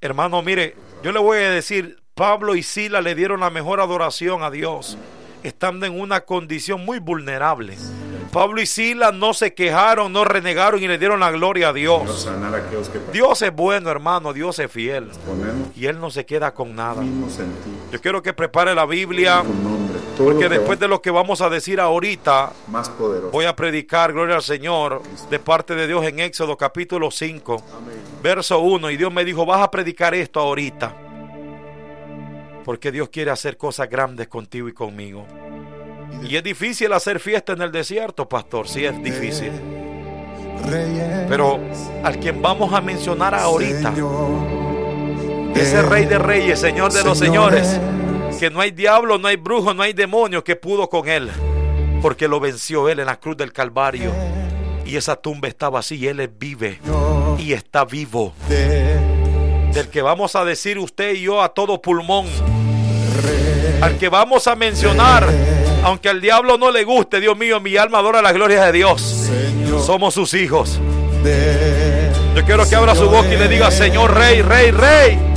Hermano, mire, yo le voy a decir, Pablo y Silas le dieron la mejor adoración a Dios, estando en una condición muy vulnerable. Pablo y Silas no se quejaron, no renegaron y le dieron la gloria a Dios. Dios es bueno, hermano, Dios es fiel. Y Él no se queda con nada. Yo quiero que prepare la Biblia, porque después de lo que vamos a decir ahorita, voy a predicar, gloria al Señor, de parte de Dios en Éxodo capítulo 5, verso 1. Y Dios me dijo, vas a predicar esto ahorita, porque Dios quiere hacer cosas grandes contigo y conmigo. Y es difícil hacer fiesta en el desierto, pastor, sí es difícil. Pero al quien vamos a mencionar ahorita, ese Rey de Reyes, Señor de los Señores, que no hay diablo, no hay brujo, no hay demonio que pudo con Él, porque lo venció Él en la cruz del Calvario. Y esa tumba está vacía y Él vive y está vivo. Del que vamos a decir usted y yo a todo pulmón, al que vamos a mencionar, aunque al diablo no le guste, Dios mío, mi alma adora la gloria de Dios. Somos sus hijos. Yo quiero que abra su boca y le diga, Señor Rey, Rey, Rey.